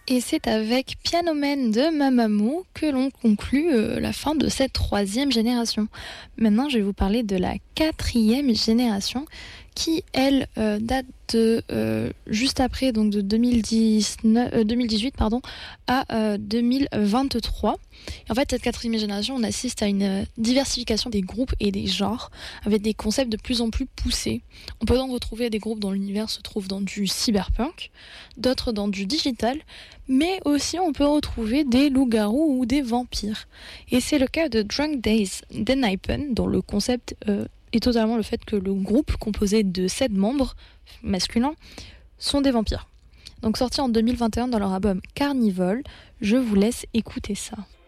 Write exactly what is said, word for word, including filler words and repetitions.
Et c'est avec Piano Man de Mamamoo que l'on conclut euh, la fin de cette troisième génération. Maintenant, je vais vous parler de la quatrième génération qui, elle, euh, date de euh, juste après, donc de deux mille dix-neuf, euh, deux mille dix-huit pardon, à euh, deux mille vingt-trois. Et en fait, cette quatrième génération, on assiste à une euh, diversification des groupes et des genres, avec des concepts de plus en plus poussés. On peut donc retrouver des groupes dont l'univers se trouve dans du cyberpunk, d'autres dans du digital, mais aussi on peut retrouver des loups-garous ou des vampires. Et c'est le cas de Drunk Days d'Enhypen, dont le concept euh, est totalement le fait que le groupe, composé de sept membres masculins, sont des vampires. Donc sorti en deux mille vingt et un dans leur album Carnival, je vous laisse écouter ça.